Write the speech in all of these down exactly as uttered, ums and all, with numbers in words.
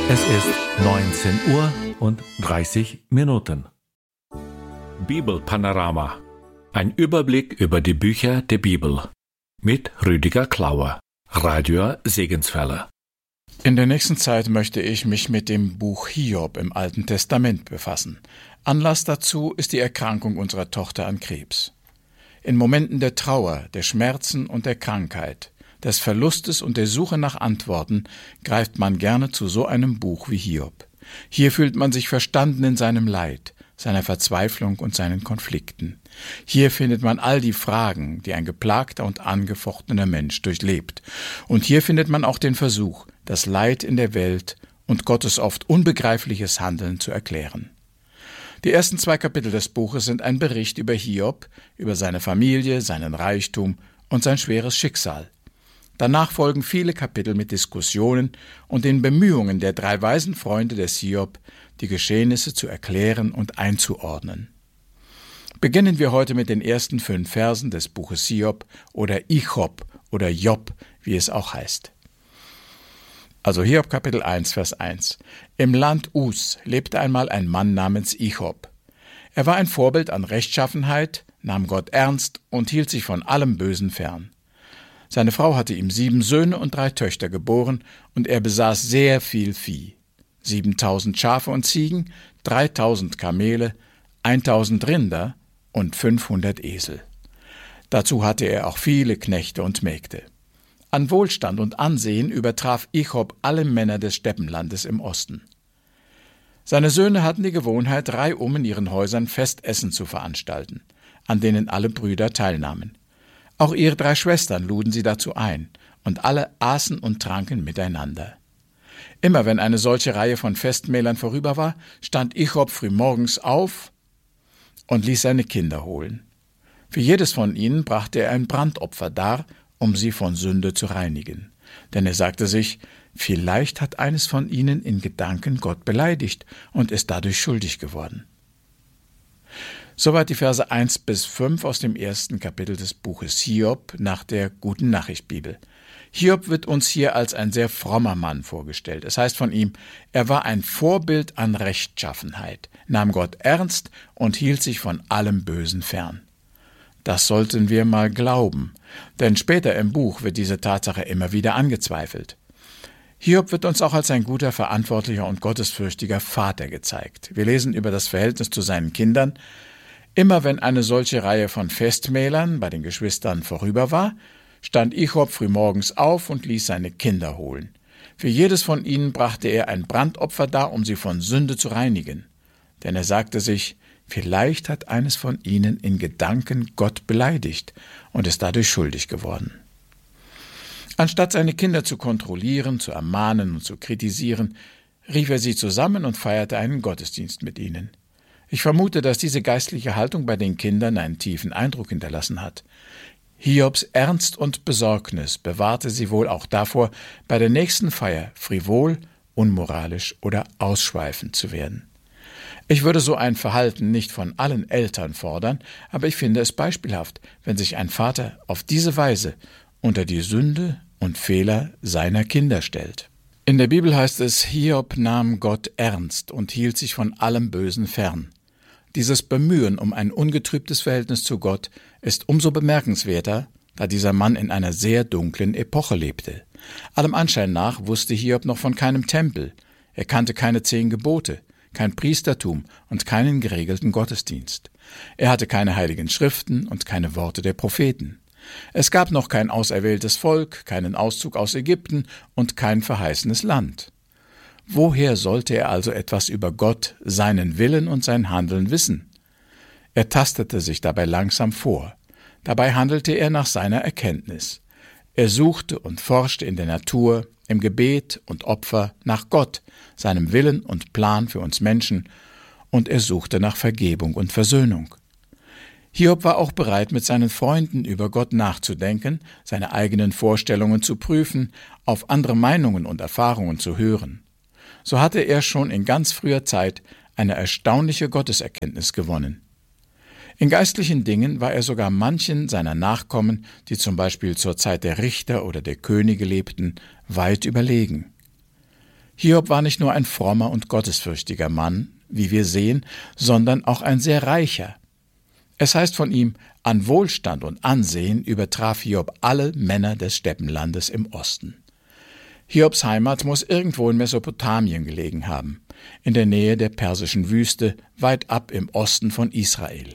Es ist neunzehn Uhr und dreißig Minuten. Bibelpanorama. Ein Überblick über die Bücher der Bibel. Mit Rüdiger Klauer, Radio Segenswelle. In der nächsten Zeit möchte ich mich mit dem Buch Hiob im Alten Testament befassen. Anlass dazu ist die Erkrankung unserer Tochter an Krebs. In Momenten der Trauer, der Schmerzen und der Krankheit, des Verlustes und der Suche nach Antworten greift man gerne zu so einem Buch wie Hiob. Hier fühlt man sich verstanden in seinem Leid, seiner Verzweiflung und seinen Konflikten. Hier findet man all die Fragen, die ein geplagter und angefochtener Mensch durchlebt. Und hier findet man auch den Versuch, das Leid in der Welt und Gottes oft unbegreifliches Handeln zu erklären. Die ersten zwei Kapitel des Buches sind ein Bericht über Hiob, über seine Familie, seinen Reichtum und sein schweres Schicksal. Danach folgen viele Kapitel mit Diskussionen und den Bemühungen der drei weisen Freunde des Hiob, die Geschehnisse zu erklären und einzuordnen. Beginnen wir heute mit den ersten fünf Versen des Buches Hiob oder Ichob oder Job, wie es auch heißt. Also Hiob Kapitel eins, Vers eins. Im Land Us lebte einmal ein Mann namens Ichob. Er war ein Vorbild an Rechtschaffenheit, nahm Gott ernst und hielt sich von allem Bösen fern. Seine Frau hatte ihm sieben Söhne und drei Töchter geboren, und er besaß sehr viel Vieh. siebentausend Schafe und Ziegen, dreitausend Kamele, eintausend Rinder und fünfhundert Esel. Dazu hatte er auch viele Knechte und Mägde. An Wohlstand und Ansehen übertraf Ichob alle Männer des Steppenlandes im Osten. Seine Söhne hatten die Gewohnheit, reihum in ihren Häusern Festessen zu veranstalten, an denen alle Brüder teilnahmen. Auch ihre drei Schwestern luden sie dazu ein, und alle aßen und tranken miteinander. Immer wenn eine solche Reihe von Festmählern vorüber war, stand Ichob frühmorgens auf und ließ seine Kinder holen. Für jedes von ihnen brachte er ein Brandopfer dar, um sie von Sünde zu reinigen. Denn er sagte sich, vielleicht hat eines von ihnen in Gedanken Gott beleidigt und ist dadurch schuldig geworden. Soweit die Verse eins bis fünf aus dem ersten Kapitel des Buches Hiob nach der Guten-Nachricht-Bibel. Hiob wird uns hier als ein sehr frommer Mann vorgestellt. Es heißt von ihm, er war ein Vorbild an Rechtschaffenheit, nahm Gott ernst und hielt sich von allem Bösen fern. Das sollten wir mal glauben, denn später im Buch wird diese Tatsache immer wieder angezweifelt. Hiob wird uns auch als ein guter, verantwortlicher und gottesfürchtiger Vater gezeigt. Wir lesen über das Verhältnis zu seinen Kindern. Immer wenn eine solche Reihe von Festmählern bei den Geschwistern vorüber war, stand Ichob frühmorgens auf und ließ seine Kinder holen. Für jedes von ihnen brachte er ein Brandopfer dar, um sie von Sünde zu reinigen. Denn er sagte sich, vielleicht hat eines von ihnen in Gedanken Gott beleidigt und ist dadurch schuldig geworden. Anstatt seine Kinder zu kontrollieren, zu ermahnen und zu kritisieren, rief er sie zusammen und feierte einen Gottesdienst mit ihnen. Ich vermute, dass diese geistliche Haltung bei den Kindern einen tiefen Eindruck hinterlassen hat. Hiobs Ernst und Besorgnis bewahrte sie wohl auch davor, bei der nächsten Feier frivol, unmoralisch oder ausschweifend zu werden. Ich würde so ein Verhalten nicht von allen Eltern fordern, aber ich finde es beispielhaft, wenn sich ein Vater auf diese Weise unter die Sünde und Fehler seiner Kinder stellt. In der Bibel heißt es, Hiob nahm Gott ernst und hielt sich von allem Bösen fern. Dieses Bemühen um ein ungetrübtes Verhältnis zu Gott ist umso bemerkenswerter, da dieser Mann in einer sehr dunklen Epoche lebte. Allem Anschein nach wusste Hiob noch von keinem Tempel. Er kannte keine zehn Gebote, kein Priestertum und keinen geregelten Gottesdienst. Er hatte keine heiligen Schriften und keine Worte der Propheten. Es gab noch kein auserwähltes Volk, keinen Auszug aus Ägypten und kein verheißenes Land. Woher sollte er also etwas über Gott, seinen Willen und sein Handeln wissen? Er tastete sich dabei langsam vor. Dabei handelte er nach seiner Erkenntnis. Er suchte und forschte in der Natur, im Gebet und Opfer nach Gott, seinem Willen und Plan für uns Menschen, und er suchte nach Vergebung und Versöhnung. Hiob war auch bereit, mit seinen Freunden über Gott nachzudenken, seine eigenen Vorstellungen zu prüfen, auf andere Meinungen und Erfahrungen zu hören. So hatte er schon in ganz früher Zeit eine erstaunliche Gotteserkenntnis gewonnen. In geistlichen Dingen war er sogar manchen seiner Nachkommen, die zum Beispiel zur Zeit der Richter oder der Könige lebten, weit überlegen. Hiob war nicht nur ein frommer und gottesfürchtiger Mann, wie wir sehen, sondern auch ein sehr reicher. Es heißt von ihm, an Wohlstand und Ansehen übertraf Hiob alle Männer des Steppenlandes im Osten. Hiobs Heimat muss irgendwo in Mesopotamien gelegen haben, in der Nähe der persischen Wüste, weit ab im Osten von Israel.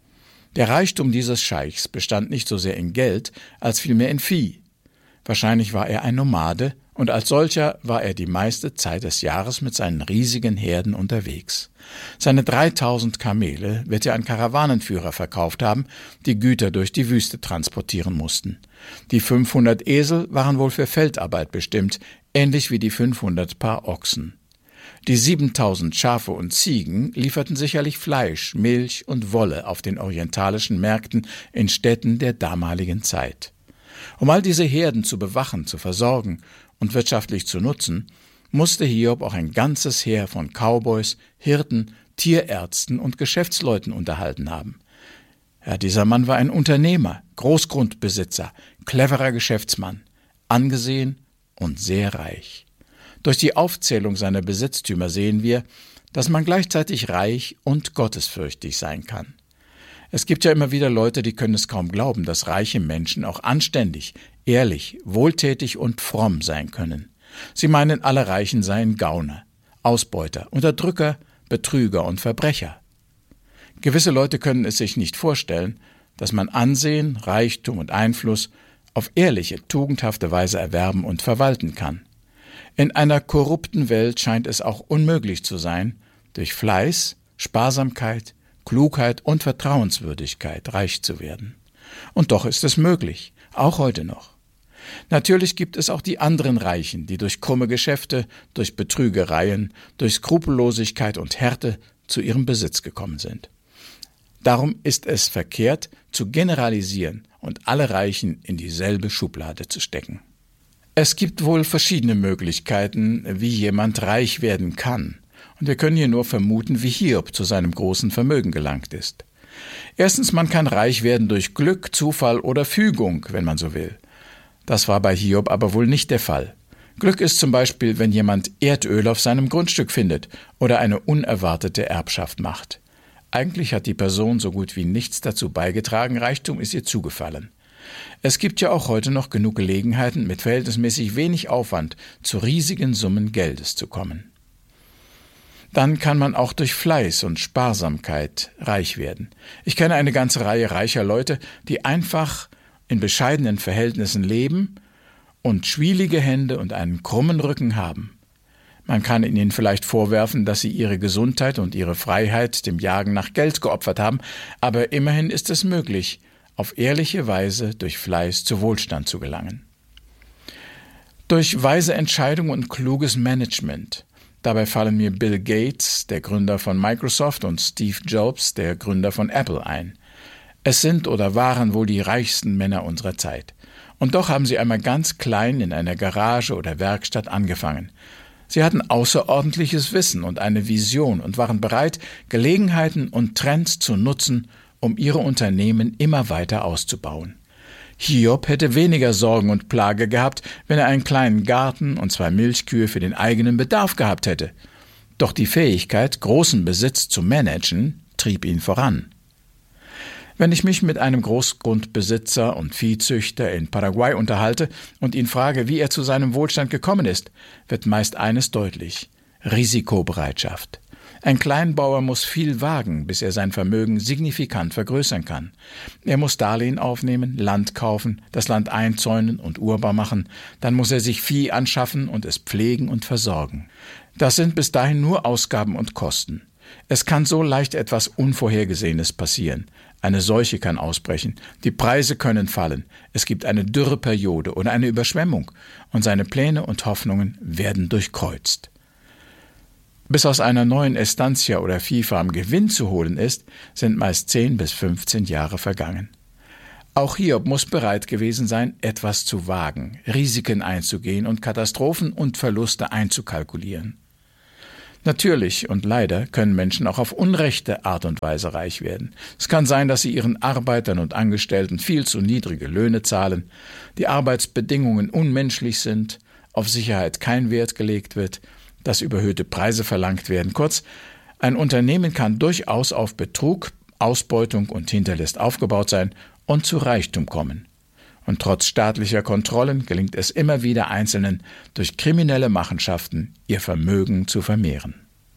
Der Reichtum dieses Scheichs bestand nicht so sehr in Geld, als vielmehr in Vieh. Wahrscheinlich war er ein Nomade, und als solcher war er die meiste Zeit des Jahres mit seinen riesigen Herden unterwegs. Seine dreitausend Kamele wird er an Karawanenführer verkauft haben, die Güter durch die Wüste transportieren mussten. Die fünfhundert Esel waren wohl für Feldarbeit bestimmt, ähnlich wie die fünfhundert Paar Ochsen. Die siebentausend Schafe und Ziegen lieferten sicherlich Fleisch, Milch und Wolle auf den orientalischen Märkten in Städten der damaligen Zeit. Um all diese Herden zu bewachen, zu versorgen und wirtschaftlich zu nutzen, musste Hiob auch ein ganzes Heer von Cowboys, Hirten, Tierärzten und Geschäftsleuten unterhalten haben. Ja, dieser Mann war ein Unternehmer, Großgrundbesitzer, cleverer Geschäftsmann, angesehen und sehr reich. Durch die Aufzählung seiner Besitztümer sehen wir, dass man gleichzeitig reich und gottesfürchtig sein kann. Es gibt ja immer wieder Leute, die können es kaum glauben, dass reiche Menschen auch anständig, ehrlich, wohltätig und fromm sein können. Sie meinen, alle Reichen seien Gauner, Ausbeuter, Unterdrücker, Betrüger und Verbrecher. Gewisse Leute können es sich nicht vorstellen, dass man Ansehen, Reichtum und Einfluss auf ehrliche, tugendhafte Weise erwerben und verwalten kann. In einer korrupten Welt scheint es auch unmöglich zu sein, durch Fleiß, Sparsamkeit, Klugheit und Vertrauenswürdigkeit reich zu werden. Und doch ist es möglich, auch heute noch. Natürlich gibt es auch die anderen Reichen, die durch krumme Geschäfte, durch Betrügereien, durch Skrupellosigkeit und Härte zu ihrem Besitz gekommen sind. Darum ist es verkehrt, zu generalisieren und alle Reichen in dieselbe Schublade zu stecken. Es gibt wohl verschiedene Möglichkeiten, wie jemand reich werden kann. Und wir können hier nur vermuten, wie Hiob zu seinem großen Vermögen gelangt ist. Erstens, man kann reich werden durch Glück, Zufall oder Fügung, wenn man so will. Das war bei Hiob aber wohl nicht der Fall. Glück ist zum Beispiel, wenn jemand Erdöl auf seinem Grundstück findet oder eine unerwartete Erbschaft macht. Eigentlich hat die Person so gut wie nichts dazu beigetragen, Reichtum ist ihr zugefallen. Es gibt ja auch heute noch genug Gelegenheiten, mit verhältnismäßig wenig Aufwand zu riesigen Summen Geldes zu kommen. Dann kann man auch durch Fleiß und Sparsamkeit reich werden. Ich kenne eine ganze Reihe reicher Leute, die einfach in bescheidenen Verhältnissen leben und schwielige Hände und einen krummen Rücken haben. Man kann ihnen vielleicht vorwerfen, dass sie ihre Gesundheit und ihre Freiheit dem Jagen nach Geld geopfert haben, aber immerhin ist es möglich, auf ehrliche Weise durch Fleiß zu Wohlstand zu gelangen. Durch weise Entscheidungen und kluges Management. Dabei fallen mir Bill Gates, der Gründer von Microsoft, und Steve Jobs, der Gründer von Apple, ein. Es sind oder waren wohl die reichsten Männer unserer Zeit. Und doch haben sie einmal ganz klein in einer Garage oder Werkstatt angefangen. Sie hatten außerordentliches Wissen und eine Vision und waren bereit, Gelegenheiten und Trends zu nutzen, um ihre Unternehmen immer weiter auszubauen. Hiob hätte weniger Sorgen und Plage gehabt, wenn er einen kleinen Garten und zwei Milchkühe für den eigenen Bedarf gehabt hätte. Doch die Fähigkeit, großen Besitz zu managen, trieb ihn voran. Wenn ich mich mit einem Großgrundbesitzer und Viehzüchter in Paraguay unterhalte und ihn frage, wie er zu seinem Wohlstand gekommen ist, wird meist eines deutlich: Risikobereitschaft. Ein Kleinbauer muss viel wagen, bis er sein Vermögen signifikant vergrößern kann. Er muss Darlehen aufnehmen, Land kaufen, das Land einzäunen und urbar machen, dann muss er sich Vieh anschaffen und es pflegen und versorgen. Das sind bis dahin nur Ausgaben und Kosten. Es kann so leicht etwas Unvorhergesehenes passieren. Eine Seuche kann ausbrechen, die Preise können fallen, es gibt eine Dürreperiode oder eine Überschwemmung und seine Pläne und Hoffnungen werden durchkreuzt. Bis aus einer neuen Estancia oder Viehfarm Gewinn zu holen ist, sind meist zehn bis fünfzehn Jahre vergangen. Auch Hiob muss bereit gewesen sein, etwas zu wagen, Risiken einzugehen und Katastrophen und Verluste einzukalkulieren. Natürlich und leider können Menschen auch auf unrechte Art und Weise reich werden. Es kann sein, dass sie ihren Arbeitern und Angestellten viel zu niedrige Löhne zahlen, die Arbeitsbedingungen unmenschlich sind, auf Sicherheit kein Wert gelegt wird, dass überhöhte Preise verlangt werden. Kurz, ein Unternehmen kann durchaus auf Betrug, Ausbeutung und Hinterlist aufgebaut sein und zu Reichtum kommen. Und trotz staatlicher Kontrollen gelingt es immer wieder Einzelnen, durch kriminelle Machenschaften ihr Vermögen zu vermehren.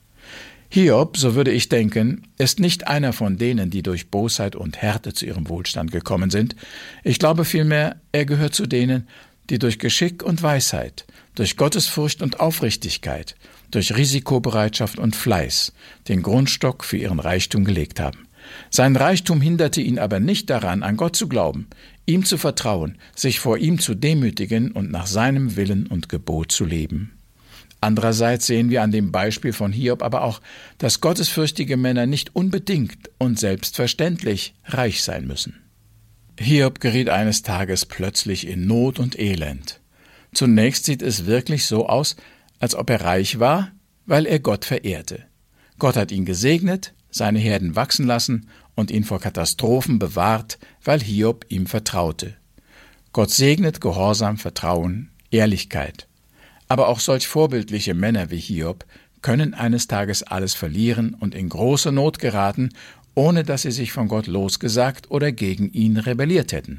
Hiob, so würde ich denken, ist nicht einer von denen, die durch Bosheit und Härte zu ihrem Wohlstand gekommen sind. Ich glaube vielmehr, er gehört zu denen, die durch Geschick und Weisheit, durch Gottesfurcht und Aufrichtigkeit, durch Risikobereitschaft und Fleiß den Grundstock für ihren Reichtum gelegt haben. Sein Reichtum hinderte ihn aber nicht daran, an Gott zu glauben, ihm zu vertrauen, sich vor ihm zu demütigen und nach seinem Willen und Gebot zu leben. Andererseits sehen wir an dem Beispiel von Hiob aber auch, dass gottesfürchtige Männer nicht unbedingt und selbstverständlich reich sein müssen. Hiob geriet eines Tages plötzlich in Not und Elend. Zunächst sieht es wirklich so aus, als ob er reich war, weil er Gott verehrte. Gott hat ihn gesegnet, seine Herden wachsen lassen und ihn vor Katastrophen bewahrt, weil Hiob ihm vertraute. Gott segnet Gehorsam, Vertrauen, Ehrlichkeit. Aber auch solch vorbildliche Männer wie Hiob können eines Tages alles verlieren und in große Not geraten, ohne dass sie sich von Gott losgesagt oder gegen ihn rebelliert hätten.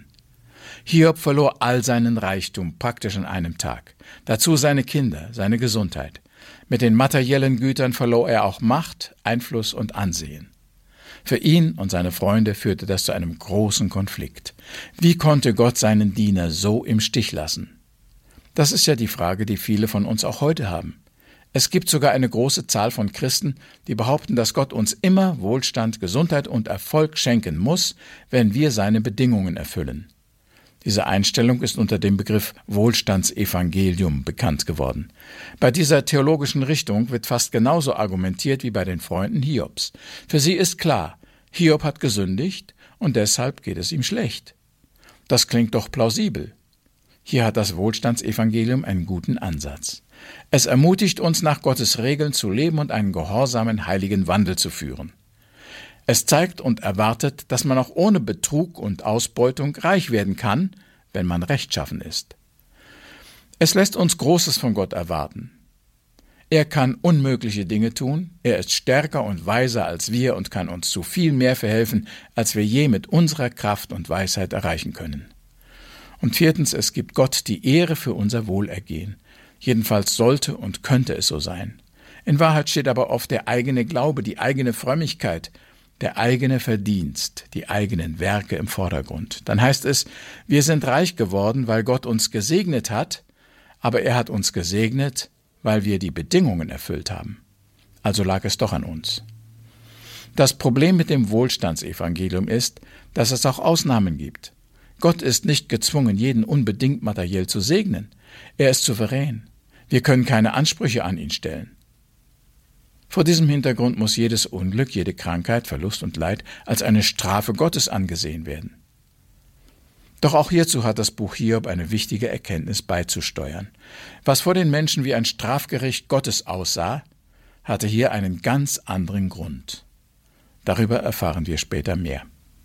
Hiob verlor all seinen Reichtum praktisch an einem Tag, dazu seine Kinder, seine Gesundheit. Mit den materiellen Gütern verlor er auch Macht, Einfluss und Ansehen. Für ihn und seine Freunde führte das zu einem großen Konflikt. Wie konnte Gott seinen Diener so im Stich lassen? Das ist ja die Frage, die viele von uns auch heute haben. Es gibt sogar eine große Zahl von Christen, die behaupten, dass Gott uns immer Wohlstand, Gesundheit und Erfolg schenken muss, wenn wir seine Bedingungen erfüllen. Diese Einstellung ist unter dem Begriff Wohlstandsevangelium bekannt geworden. Bei dieser theologischen Richtung wird fast genauso argumentiert wie bei den Freunden Hiobs. Für sie ist klar, Hiob hat gesündigt und deshalb geht es ihm schlecht. Das klingt doch plausibel. Hier hat das Wohlstandsevangelium einen guten Ansatz. Es ermutigt uns, nach Gottes Regeln zu leben und einen gehorsamen, heiligen Wandel zu führen. Es zeigt und erwartet, dass man auch ohne Betrug und Ausbeutung reich werden kann, wenn man rechtschaffen ist. Es lässt uns Großes von Gott erwarten. Er kann unmögliche Dinge tun, er ist stärker und weiser als wir und kann uns zu viel mehr verhelfen, als wir je mit unserer Kraft und Weisheit erreichen können. Und viertens, es gibt Gott die Ehre für unser Wohlergehen. Jedenfalls sollte und könnte es so sein. In Wahrheit steht aber oft der eigene Glaube, die eigene Frömmigkeit, der eigene Verdienst, die eigenen Werke im Vordergrund. Dann heißt es, wir sind reich geworden, weil Gott uns gesegnet hat, aber er hat uns gesegnet, weil wir die Bedingungen erfüllt haben. Also lag es doch an uns. Das Problem mit dem Wohlstandsevangelium ist, dass es auch Ausnahmen gibt. Gott ist nicht gezwungen, jeden unbedingt materiell zu segnen. Er ist souverän. Wir können keine Ansprüche an ihn stellen. Vor diesem Hintergrund muss jedes Unglück, jede Krankheit, Verlust und Leid als eine Strafe Gottes angesehen werden. Doch auch hierzu hat das Buch Hiob eine wichtige Erkenntnis beizusteuern. Was vor den Menschen wie ein Strafgericht Gottes aussah, hatte hier einen ganz anderen Grund. Darüber erfahren wir später mehr.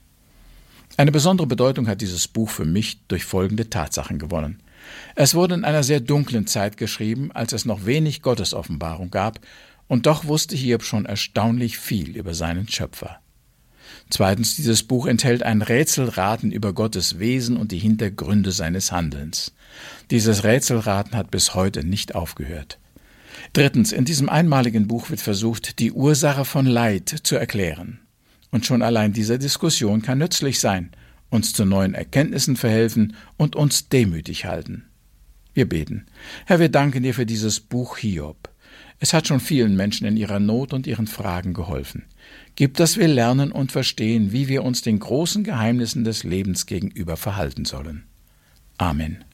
Eine besondere Bedeutung hat dieses Buch für mich durch folgende Tatsachen gewonnen. Es wurde in einer sehr dunklen Zeit geschrieben, als es noch wenig Gottesoffenbarung gab, und doch wusste Hiob schon erstaunlich viel über seinen Schöpfer. Zweitens, dieses Buch enthält ein Rätselraten über Gottes Wesen und die Hintergründe seines Handelns. Dieses Rätselraten hat bis heute nicht aufgehört. Drittens, in diesem einmaligen Buch wird versucht, die Ursache von Leid zu erklären. Und schon allein diese Diskussion kann nützlich sein, uns zu neuen Erkenntnissen verhelfen und uns demütig halten. Wir beten. Herr, wir danken dir für dieses Buch Hiob. Es hat schon vielen Menschen in ihrer Not und ihren Fragen geholfen. Gib, dass wir lernen und verstehen, wie wir uns den großen Geheimnissen des Lebens gegenüber verhalten sollen. Amen.